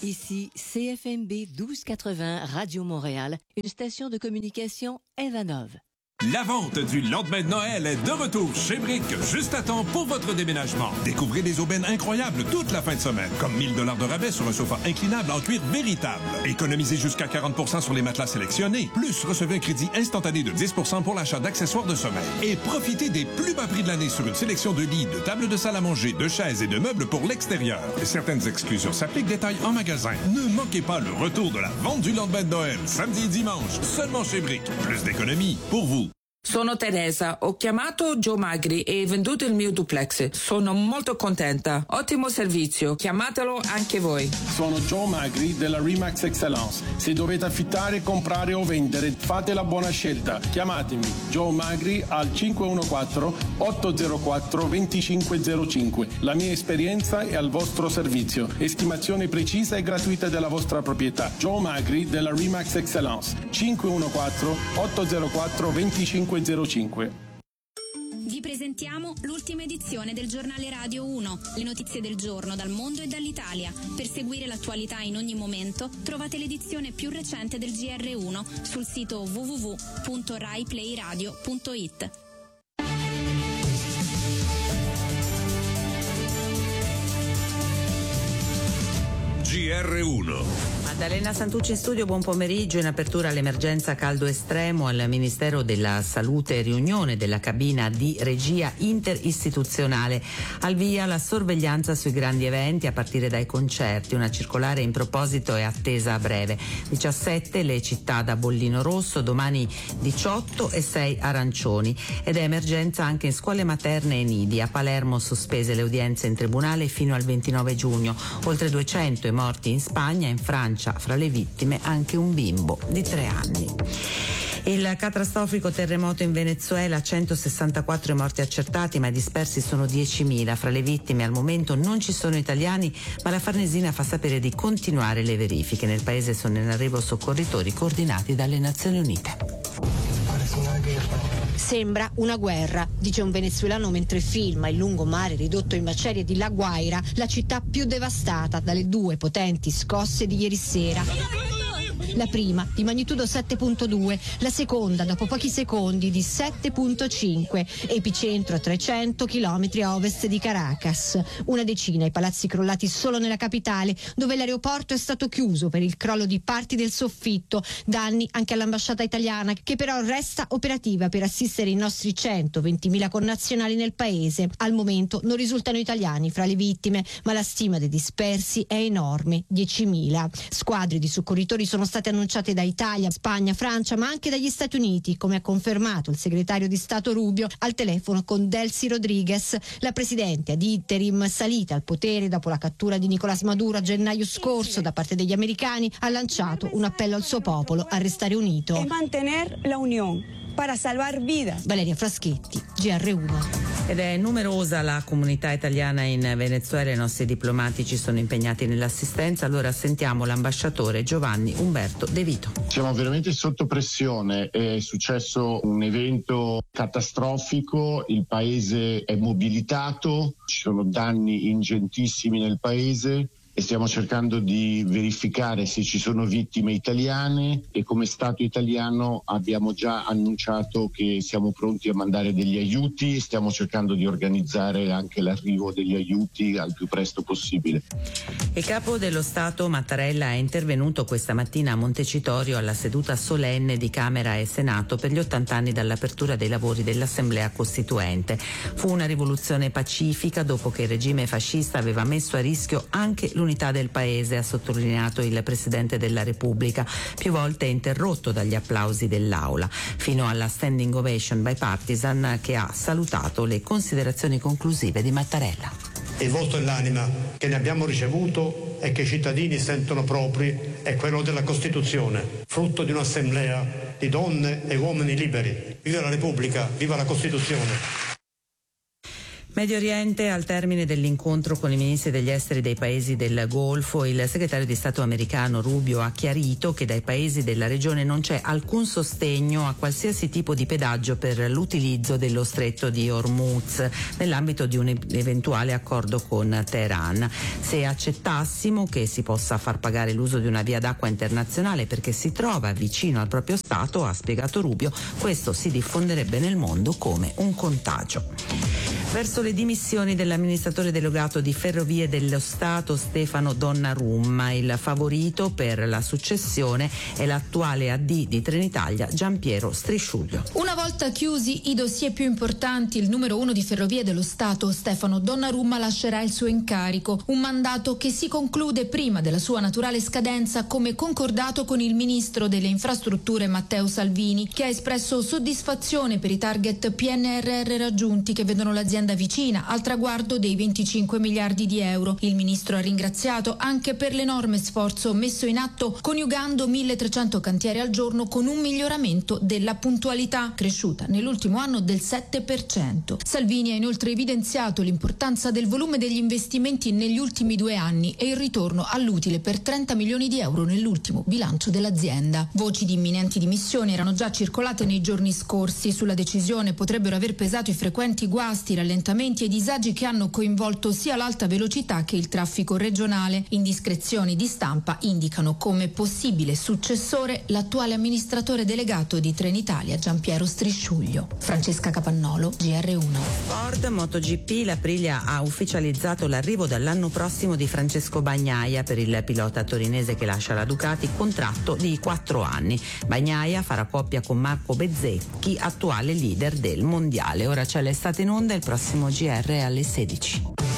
Ici CFMB 1280 Radio Montréal, une station de communication Evanov. La vente du lendemain de Noël est de retour chez Brick, juste à temps pour votre déménagement. Découvrez des aubaines incroyables toute la fin de semaine, comme 1000 $ de rabais sur un sofa inclinable en cuir véritable. Économisez jusqu'à 40% sur les matelas sélectionnés. Plus, recevez un crédit instantané de 10% pour l'achat d'accessoires de sommeil. Et profitez des plus bas prix de l'année sur une sélection de lits, de tables de salle à manger, de chaises et de meubles pour l'extérieur. Certaines exclusions s'appliquent, détails en magasin. Ne manquez pas le retour de la vente du lendemain de Noël, samedi et dimanche, seulement chez Brick. Plus d'économies pour vous. Sono Teresa, ho chiamato Joe Magri e venduto il mio duplex. Sono molto contenta. Ottimo servizio, chiamatelo anche voi. Sono Joe Magri della Remax Excellence. Se dovete affittare, comprare o vendere, fate la buona scelta. Chiamatemi Joe Magri al 514-804-2505. La mia esperienza è al vostro servizio. Estimazione precisa e gratuita della vostra proprietà. Joe Magri della Remax Excellence. 514-804-2505. Vi presentiamo l'ultima edizione del giornale Radio 1, le notizie del giorno dal mondo e dall'Italia. Per seguire l'attualità in ogni momento trovate l'edizione più recente del GR1 sul sito www.raiplayradio.it. GR1. Maddalena Santucci in studio, buon pomeriggio. In apertura all'emergenza caldo estremo al Ministero della Salute, riunione della cabina di regia interistituzionale. Al via la sorveglianza sui grandi eventi a partire dai concerti. Una circolare in proposito è attesa a breve. 17 le città da bollino rosso, domani 18 e 6 arancioni. Ed è emergenza anche in scuole materne e nidi. A Palermo sospese le udienze in tribunale fino al 29 giugno. Oltre 200 i morti in Spagna, in Francia fra le vittime anche un bimbo di 3 anni. Il catastrofico terremoto in Venezuela, 164 morti accertati, ma i dispersi sono 10.000. Fra le vittime al momento non ci sono italiani, ma la Farnesina fa sapere di continuare le verifiche. Nel paese sono in arrivo soccorritori coordinati dalle Nazioni Unite. Sembra una guerra, dice un venezuelano mentre filma il lungomare ridotto in macerie di La Guaira, la città più devastata dalle 2 potenti scosse di ieri sera. La prima di magnitudo 7.2, la seconda dopo pochi secondi di 7.5, epicentro a 300 km a ovest di Caracas. Una decina i palazzi crollati solo nella capitale, dove l'aeroporto è stato chiuso per il crollo di parti del soffitto. Danni anche all'ambasciata italiana, che però resta operativa per assistere i nostri 120.000 connazionali nel paese. Al momento non risultano italiani fra le vittime, ma la stima dei dispersi è enorme, 10.000. Squadre di soccorritori sono state annunciate da Italia, Spagna, Francia, ma anche dagli Stati Uniti, come ha confermato il segretario di Stato Rubio al telefono con Delcy Rodriguez. La presidente ad interim, salita al potere dopo la cattura di Nicolás Maduro a gennaio scorso da parte degli americani, ha lanciato un appello al suo popolo a restare unito. E mantener la unión para salvar vidas. Valeria Fraschetti, GR1. Ed è numerosa la comunità italiana in Venezuela, i nostri diplomatici sono impegnati nell'assistenza. Allora sentiamo l'ambasciatore Giovanni Umberto De Vito. Siamo veramente sotto pressione, è successo un evento catastrofico, il paese è mobilitato, ci sono danni ingentissimi nel paese e stiamo cercando di verificare se ci sono vittime italiane e come Stato italiano abbiamo già annunciato che siamo pronti a mandare degli aiuti, stiamo cercando di organizzare anche l'arrivo degli aiuti al più presto possibile. Il capo dello Stato Mattarella è intervenuto questa mattina a Montecitorio alla seduta solenne di Camera e Senato per gli 80 anni dall'apertura dei lavori dell'Assemblea Costituente. Fu una rivoluzione pacifica dopo che il regime fascista aveva messo a rischio anche l'unità del paese, ha sottolineato il Presidente della Repubblica, più volte interrotto dagli applausi dell'Aula, fino alla standing ovation bipartisan che ha salutato le considerazioni conclusive di Mattarella. Il voto e l'anima che ne abbiamo ricevuto e che i cittadini sentono propri è quello della Costituzione, frutto di un'assemblea di donne e uomini liberi. Viva la Repubblica, viva la Costituzione! Medio Oriente, al termine dell'incontro con i ministri degli esteri dei paesi del Golfo, il segretario di Stato americano Rubio ha chiarito che dai paesi della regione non c'è alcun sostegno a qualsiasi tipo di pedaggio per l'utilizzo dello stretto di Hormuz nell'ambito di un eventuale accordo con Teheran. Se accettassimo che si possa far pagare l'uso di una via d'acqua internazionale perché si trova vicino al proprio Stato, ha spiegato Rubio, questo si diffonderebbe nel mondo come un contagio. Verso le dimissioni dell'amministratore delegato di Ferrovie dello Stato Stefano Donnarumma, il favorito per la successione è l'attuale AD di Trenitalia Giampiero Strisciuglio. Una volta chiusi i dossier più importanti, il numero 1 di Ferrovie dello Stato Stefano Donnarumma lascerà il suo incarico, un mandato che si conclude prima della sua naturale scadenza, come concordato con il ministro delle infrastrutture Matteo Salvini, che ha espresso soddisfazione per i target PNRR raggiunti che vedono l'azienda vicina al traguardo dei 25 miliardi di euro. Il ministro ha ringraziato anche per l'enorme sforzo messo in atto, coniugando 1.300 cantieri al giorno con un miglioramento della puntualità, cresciuta nell'ultimo anno del 7%. Salvini ha inoltre evidenziato l'importanza del volume degli investimenti negli ultimi 2 anni e il ritorno all'utile per 30 milioni di euro nell'ultimo bilancio dell'azienda. Voci di imminenti dimissioni erano già circolate nei giorni scorsi. Sulla decisione potrebbero aver pesato i frequenti guasti, rallentamenti e disagi che hanno coinvolto sia l'alta velocità che il traffico regionale. Indiscrezioni di stampa indicano come possibile successore l'attuale amministratore delegato di Trenitalia Giampiero Strisciuglio. Francesca Capannolo, GR1. Ford MotoGP, l'Aprilia ha ufficializzato l'arrivo dall'anno prossimo di Francesco Bagnaia per il pilota torinese che lascia la Ducati, contratto di 4 anni. Bagnaia farà coppia con Marco Bezzecchi, attuale leader del mondiale. Ora c'è l'estate in onda, il prossimo GR alle 16.